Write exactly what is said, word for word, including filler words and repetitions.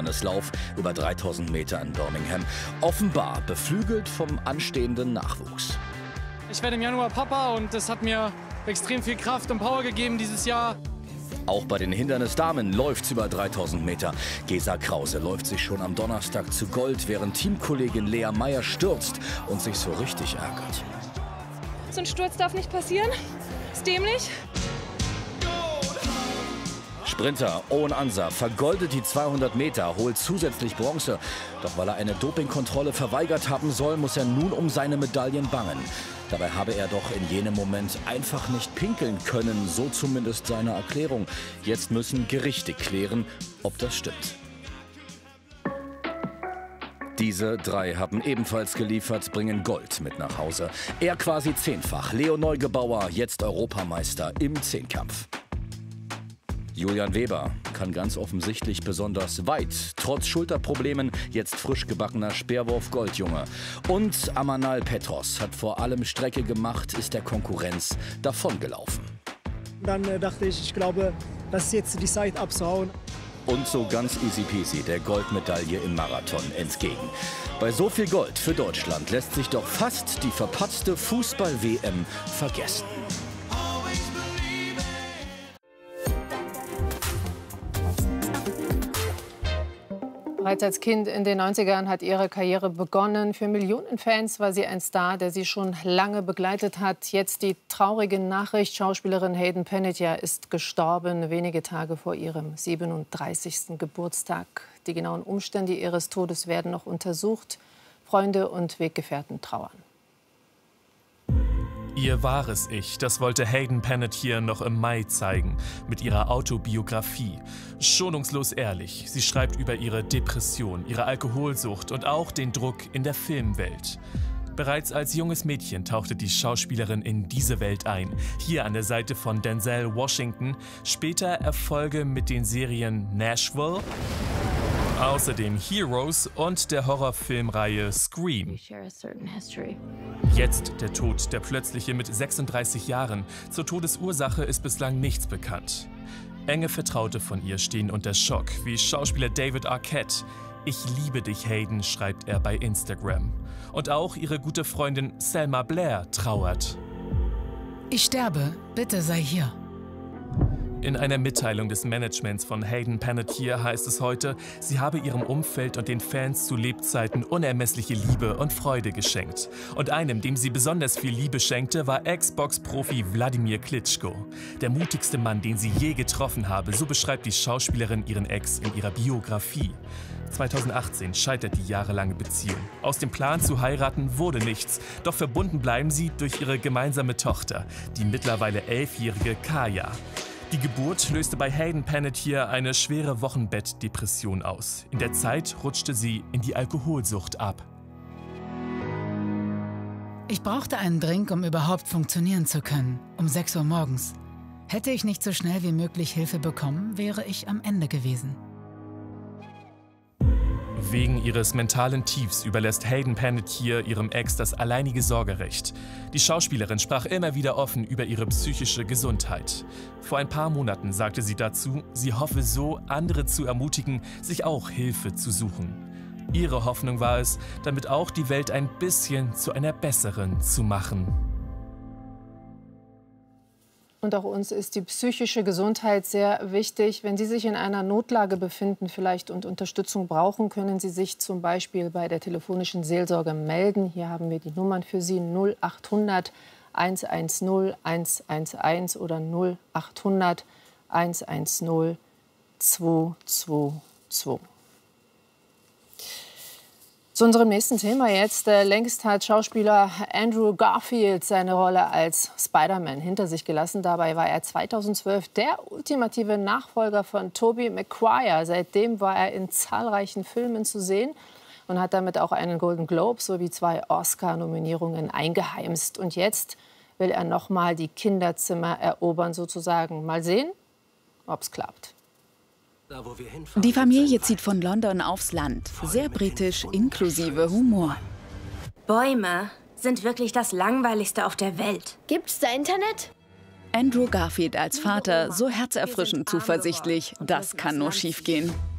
Hindernislauf über dreitausend Meter in Birmingham. Offenbar beflügelt vom anstehenden Nachwuchs. Ich werde im Januar Papa und das hat mir extrem viel Kraft und Power gegeben dieses Jahr. Auch bei den Hindernisdamen läuft's über dreitausend Meter. Gesa Krause läuft sich schon am Donnerstag zu Gold, während Teamkollegin Lea Meyer stürzt und sich so richtig ärgert. So ein Sturz darf nicht passieren. Ist dämlich. Sprinter Owen Ansa vergoldet die zweihundert Meter, holt zusätzlich Bronze. Doch weil er eine Dopingkontrolle verweigert haben soll, muss er nun um seine Medaillen bangen. Dabei habe er doch in jenem Moment einfach nicht pinkeln können, so zumindest seine Erklärung. Jetzt müssen Gerichte klären, ob das stimmt. Diese drei haben ebenfalls geliefert, bringen Gold mit nach Hause. Er quasi zehnfach. Leo Neugebauer, jetzt Europameister im Zehnkampf. Julian Weber kann ganz offensichtlich besonders weit, trotz Schulterproblemen, jetzt frisch gebackener Speerwurf-Goldjunge. Und Amanal Petros hat vor allem Strecke gemacht, ist der Konkurrenz davongelaufen. Dann äh, dachte ich, ich glaube, das ist jetzt die Zeit abzuhauen. Und so ganz easy peasy der Goldmedaille im Marathon entgegen. Bei so viel Gold für Deutschland lässt sich doch fast die verpatzte Fußball-W M vergessen. Bereits als Kind in den neunzigern hat ihre Karriere begonnen. Für Millionen Fans war sie ein Star, der sie schon lange begleitet hat. Jetzt die traurige Nachricht: Schauspielerin Hayden Panettiere ist gestorben, wenige Tage vor ihrem siebenunddreißigsten Geburtstag. Die genauen Umstände ihres Todes werden noch untersucht. Freunde und Weggefährten trauern. Ihr wahres Ich, das wollte Hayden Panettiere noch im Mai zeigen, mit ihrer Autobiografie. Schonungslos ehrlich, sie schreibt über ihre Depression, ihre Alkoholsucht und auch den Druck in der Filmwelt. Bereits als junges Mädchen tauchte die Schauspielerin in diese Welt ein, hier an der Seite von Denzel Washington, später Erfolge mit den Serien Nashville, außerdem Heroes und der Horrorfilmreihe Scream. Jetzt der Tod, der plötzliche mit sechsunddreißig Jahren. Zur Todesursache ist bislang nichts bekannt. Enge Vertraute von ihr stehen unter Schock, wie Schauspieler David Arquette. Ich liebe dich, Hayden, schreibt er bei Instagram. Und auch ihre gute Freundin Selma Blair trauert. Ich sterbe, bitte sei hier. In einer Mitteilung des Managements von Hayden Panettiere heißt es heute, sie habe ihrem Umfeld und den Fans zu Lebzeiten unermessliche Liebe und Freude geschenkt. Und einem, dem sie besonders viel Liebe schenkte, war Ex-Box-Profi Wladimir Klitschko. Der mutigste Mann, den sie je getroffen habe, so beschreibt die Schauspielerin ihren Ex in ihrer Biografie. zweitausendachtzehn scheitert die jahrelange Beziehung. Aus dem Plan zu heiraten wurde nichts, doch verbunden bleiben sie durch ihre gemeinsame Tochter, die mittlerweile elfjährige Kaya. Die Geburt löste bei Hayden Panettiere eine schwere Wochenbettdepression aus. In der Zeit rutschte sie in die Alkoholsucht ab. Ich brauchte einen Drink, um überhaupt funktionieren zu können. Um sechs Uhr morgens. Hätte ich nicht so schnell wie möglich Hilfe bekommen, wäre ich am Ende gewesen. Wegen ihres mentalen Tiefs überlässt Hayden Panettiere ihrem Ex das alleinige Sorgerecht. Die Schauspielerin sprach immer wieder offen über ihre psychische Gesundheit. Vor ein paar Monaten sagte sie dazu, sie hoffe so, andere zu ermutigen, sich auch Hilfe zu suchen. Ihre Hoffnung war es, damit auch die Welt ein bisschen zu einer besseren zu machen. Und auch uns ist die psychische Gesundheit sehr wichtig. Wenn Sie sich in einer Notlage befinden vielleicht und Unterstützung brauchen, können Sie sich zum Beispiel bei der telefonischen Seelsorge melden. Hier haben wir die Nummern für Sie: null achthundert hundertzehn hundertelf oder null achthundert hundertzehn zweihundertzweiundzwanzig. Zu unserem nächsten Thema jetzt. Längst hat Schauspieler Andrew Garfield seine Rolle als Spider-Man hinter sich gelassen. Dabei war er zweitausendzwölf der ultimative Nachfolger von Tobey Maguire. Seitdem war er in zahlreichen Filmen zu sehen und hat damit auch einen Golden Globe sowie zwei Oscar-Nominierungen eingeheimst. Und jetzt will er noch mal die Kinderzimmer erobern sozusagen. Mal sehen, ob es klappt. Die Familie zieht von London aufs Land. Sehr britisch, inklusive Humor. Bäume sind wirklich das Langweiligste auf der Welt. Gibt's da Internet? Andrew Garfield als Vater, so herzerfrischend zuversichtlich, das kann nur schiefgehen.